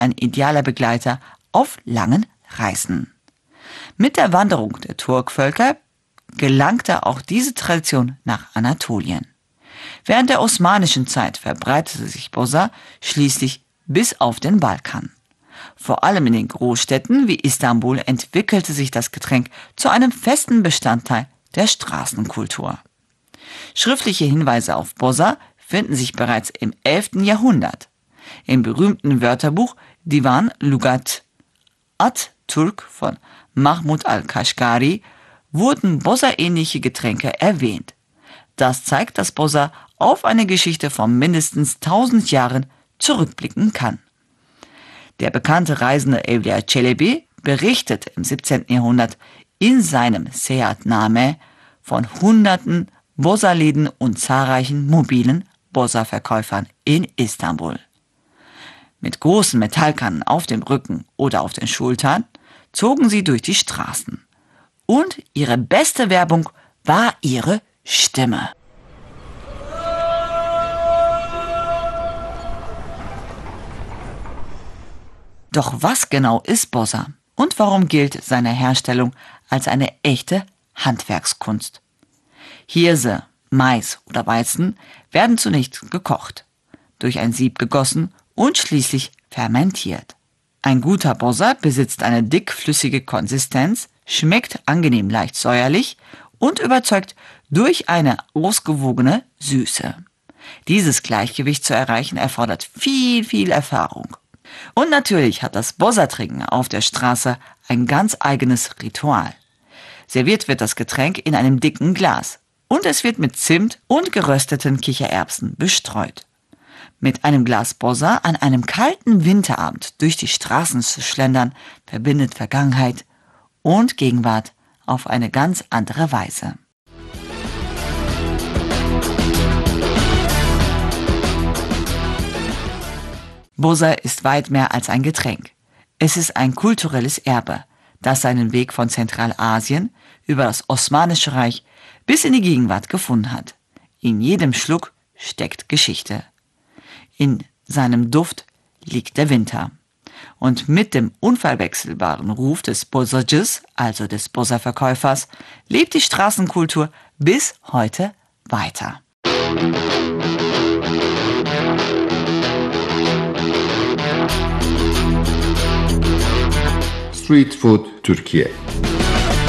ein idealer Begleiter auf langen Reisen. Mit der Wanderung der Turkvölker gelangte auch diese Tradition nach Anatolien. Während der osmanischen Zeit verbreitete sich Boza schließlich bis auf den Balkan. Vor allem in den Großstädten wie Istanbul entwickelte sich das Getränk zu einem festen Bestandteil der Straßenkultur. Schriftliche Hinweise auf Boza finden sich bereits im 11. Jahrhundert. Im berühmten Wörterbuch Divan Lugat At-Turk von Mahmud al-Kashgari wurden Boza-ähnliche Getränke erwähnt. Das zeigt, dass Boza auf eine Geschichte von mindestens 1000 Jahren zurückblicken kann. Der bekannte Reisende Evliya Çelebi berichtet im 17. Jahrhundert in seinem Seyahatname von hunderten Boza-Läden und zahlreichen mobilen Boza-Verkäufern in Istanbul. Mit großen Metallkannen auf dem Rücken oder auf den Schultern zogen sie durch die Straßen. Und ihre beste Werbung war ihre Stimme. Doch was genau ist Boza und warum gilt seine Herstellung als eine echte Handwerkskunst? Hirse, Mais oder Weizen werden zunächst gekocht, durch ein Sieb gegossen und schließlich fermentiert. Ein guter Boza besitzt eine dickflüssige Konsistenz, schmeckt angenehm leicht säuerlich und überzeugt durch eine ausgewogene Süße. Dieses Gleichgewicht zu erreichen erfordert viel Erfahrung. Und natürlich hat das Boza-Trinken auf der Straße ein ganz eigenes Ritual. Serviert wird das Getränk in einem dicken Glas und es wird mit Zimt und gerösteten Kichererbsen bestreut. Mit einem Glas Boza an einem kalten Winterabend durch die Straßen zu schlendern, verbindet Vergangenheit und Gegenwart auf eine ganz andere Weise. Boza ist weit mehr als ein Getränk. Es ist ein kulturelles Erbe, das seinen Weg von Zentralasien über das Osmanische Reich bis in die Gegenwart gefunden hat. In jedem Schluck steckt Geschichte. In seinem Duft liegt der Winter. Und mit dem unverwechselbaren Ruf des Bozacıs, also des Boza-Verkäufers, lebt die Straßenkultur bis heute weiter. Street Food Türkiye.